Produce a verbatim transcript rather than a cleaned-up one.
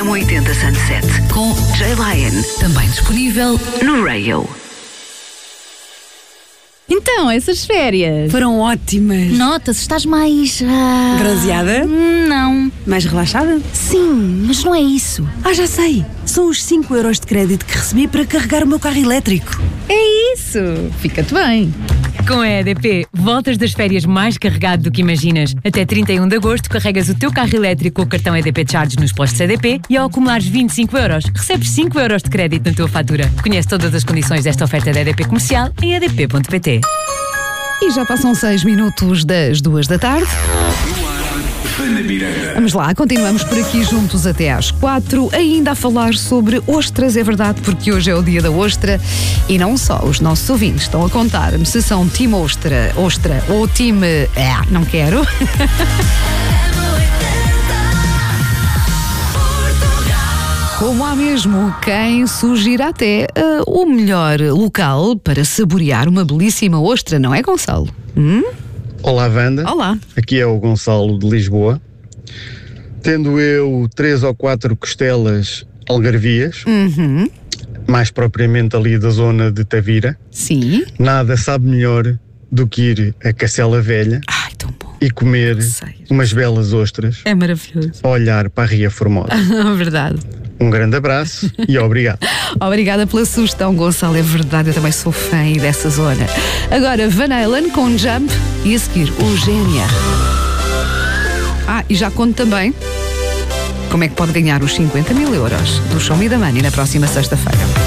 M oitenta Sunset com Jay Lion, também disponível no Rayo. Então, essas férias foram ótimas. Nota-se, estás mais... Uh... bronzeada? Não. Mais relaxada? Sim, mas não é isso. Ah, já sei. São os cinco euros de crédito que recebi para carregar o meu carro elétrico. É isso. Fica-te bem. Com a E D P, voltas das férias mais carregado do que imaginas. Até trinta e um de agosto, carregas o teu carro elétrico com o cartão E D P Charge nos postos E D P e ao acumulares vinte e cinco euros, recebes cinco euros de crédito na tua fatura. Conhece todas as condições desta oferta da E D P Comercial em e d p ponto p t. E já passam seis minutos das duas da tarde. Vamos lá, continuamos por aqui juntos até às quatro, ainda a falar sobre ostras, é verdade, porque hoje é o dia da ostra e não só, os nossos ouvintes estão a contar-me se são time ostra, ostra ou time... É, não quero. Como há mesmo quem sugira até uh, o melhor local para saborear uma belíssima ostra, não é, Gonçalo? Hum? Olá, Wanda. Olá. Aqui é o Gonçalo de Lisboa. Tendo eu três ou quatro costelas algarvias, Uhum. mais propriamente ali da zona de Tavira, Sim. nada sabe melhor do que ir a Cacela Velha Ai, tão bom. e comer Sei. umas belas ostras, É maravilhoso. a olhar para a Ria Formosa. Verdade. Um grande abraço e obrigado. Obrigada pela sugestão, Gonçalo. É verdade, eu também sou fã aí dessa zona. Agora, Van Halen com Jump e a seguir o G N R. Ah, e já conto também como é que pode ganhar os cinquenta mil euros do Show Me the Money na próxima sexta-feira.